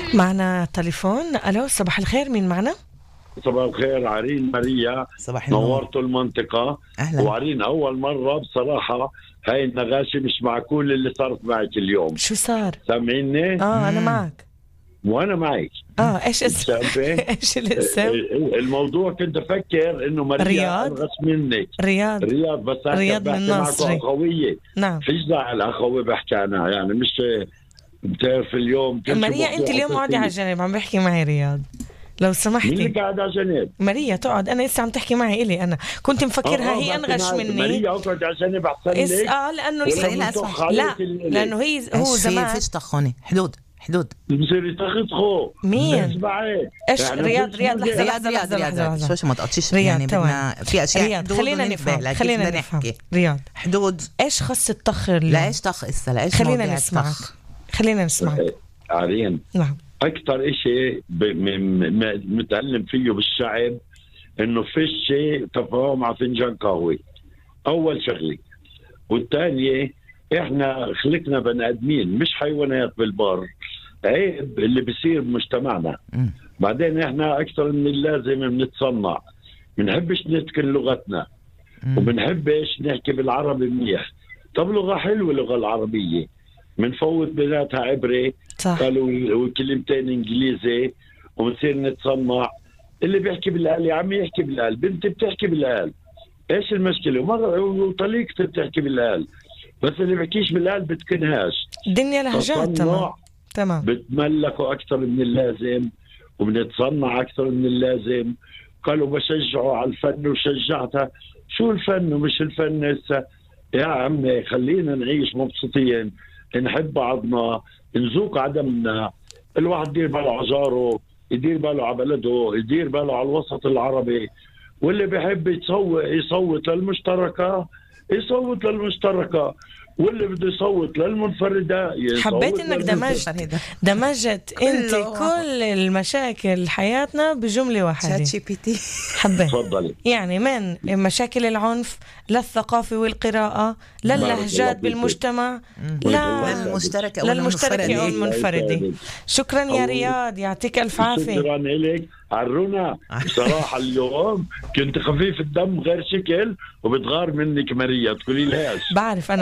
معنا تليفون. ألو، صباح الخير، مين معنا؟ صباح الخير، عرين ماريا. صباح النور. نورتوا المنطقة. أهلا. وعرين أول مرة بصراحة هاي النغاشة مش معقول اللي صارت معك اليوم. شو صار؟ سامعيني؟ أنا معك. وأنا معك. إيش اسم؟ إيش الاسم؟ الموضوع كنت أفكر إنه ماريا رياض. أرغس منك. رياض بس رياض من ناصري. أخوية. نعم. فيش داعي الأخوة بحكي عنها، يعني مش بتعرف اليوم. ماريا أنت اليوم قاعدة على جنب عم بحكي معي رياض، لو سمحتي. مين اللي قاعد على جنب؟ ماريا تقعد، أنا لسه عم تحكي معي إلي، أنا كنت مفكرها هي أنغش مني. ماريا اقعد على جنب أحسن لك. لأنه لأنه هو زمان فيش طخوني حدود بصير تاخذ مين؟ ايش يعني رياض لحظة شو ما تقطعيش رياض، يعني بدنا في اشياء حدود خلينا نفهم رياض حدود. ايش خص الطخ؟ لا ايش طخ اسا، لا ايش خلينا نسمعك. عرين. نعم. اكثر اشي متعلم فيه بالشعب انه فيش شيء تفاهم مع فنجان قهوة، اول شغله. والثانيه احنا خلقنا بني ادمين مش حيوانات بالبر، عيب اللي بيصير بمجتمعنا. بعدين احنا اكثر من اللازم بنتصنع، بنحبش نتقن لغتنا وبنحبش نحكي بالعربي منيح. طب لغة حلوة اللغة العربية، بنفوت بيناتها عبري قالوا كلمتين انجليزي وبنصير نتصنع. اللي بيحكي بالقال يا عمي يحكي بالقال، بنتي بتحكي بالقال، ايش المشكلة؟ وطليقتي بتحكي بالقال، بس اللي بحكيش بالقال بتكنهاش. الدنيا لهجات. تمام. بتملكوا أكثر من اللازم وبنتصنع أكثر من اللازم. قالوا بشجعوا على الفن وشجعتها. شو الفن ومش الفن هسه؟ يا عمي خلينا نعيش مبسوطين، نحب بعضنا، نذوق عدمنا. الواحد يدير باله على جاره، يدير باله على بلده، يدير باله على الوسط العربي. واللي بيحب يصوت للمشتركة يصوت للمشتركة، واللي بده يصوت للمنفردة يصوت. حبيت انك دمجت انت كل المشاكل حياتنا بجملة واحدة. ChatGPT. حبيت. تفضلي. يعني من مشاكل العنف للثقافة والقراءة للهجات بالمجتمع للمشتركة والمنفردة. شكرا يا رياض، يعطيك الف عافية. شكرا لك عرونا. بصراحة اليوم كنت خفيف الدم غير شكل وبتغار منك ماريا، تقولي ليش؟ بعرف أنا.